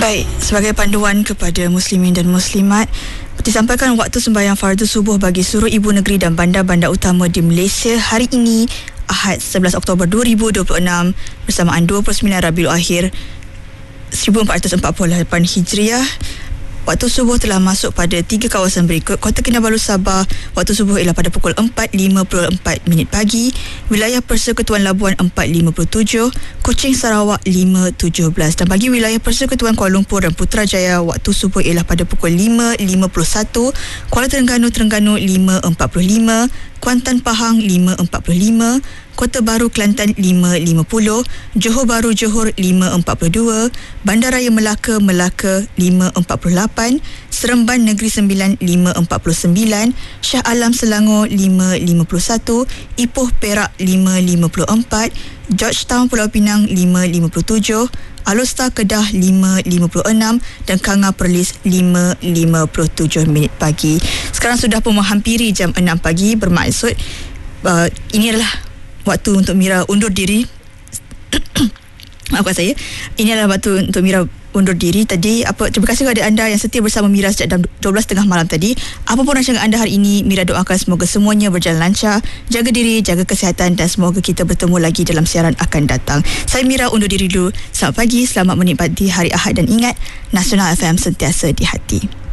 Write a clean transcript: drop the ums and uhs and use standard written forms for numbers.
Baik, sebagai panduan kepada muslimin dan muslimat, disampaikan waktu sembahyang fardu subuh bagi seluruh ibu negeri dan bandar-bandar utama di Malaysia hari ini, Ahad 11 Oktober 2026 bersamaan 29 Rabiul Akhir 1448 Hijriah. Waktu subuh telah masuk pada 3 kawasan berikut: Kota Kinabalu Sabah, waktu subuh ialah pada pukul 4.54 pagi, wilayah Persekutuan Labuan 4.57, Kuching Sarawak 5.17, dan bagi wilayah Persekutuan Kuala Lumpur dan Putrajaya, waktu subuh ialah pada pukul 5.51, Kuala Terengganu 5.45, Kuantan Pahang 5.45, Kota Baru Kelantan 5.50, Johor Bahru Johor 5.42, Bandaraya Melaka 5.48, Seremban Negeri Sembilan 5.49, Shah Alam Selangor 5.51, Ipoh Perak 5.54, Georgetown Pulau Pinang 5.57, Alor Kedah 5.56 dan Kanga Perlis 5.57 pagi. Sekarang sudah pun menghampiri jam 6 pagi, bermaksud ini adalah waktu untuk Mira undur diri. Maafkan saya. Ini adalah waktu untuk Mira undur diri tadi. Terima kasih kepada anda yang setia bersama Mira sejak 12.30 malam tadi. Apapun rancangan anda hari ini, Mira doakan semoga semuanya berjalan lancar. Jaga diri, jaga kesihatan, dan semoga kita bertemu lagi dalam siaran akan datang. Saya Mira undur diri dulu. Selamat pagi, selamat menikmati hari Ahad, dan ingat, Nasional FM sentiasa di hati.